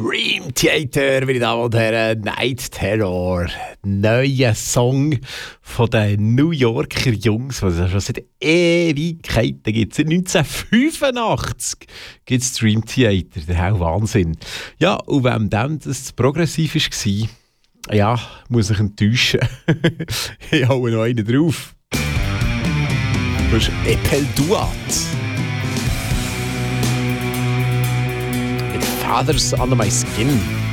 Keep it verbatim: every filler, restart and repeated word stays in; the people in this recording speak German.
Dream Theater, meine Damen und Herren, Night Terror. Neuer Song von den New Yorker Jungs, was es schon seit Ewigkeiten gibt. Seit neunzehnhundertfünfundachtzig gibt es Dream Theater, der helle Wahnsinn. Ja, und wenn dem das progressiv war, ja, muss ich enttäuschen. Ich hau noch einen drauf. Das ist Epel Duat. Fathers Under My Skin.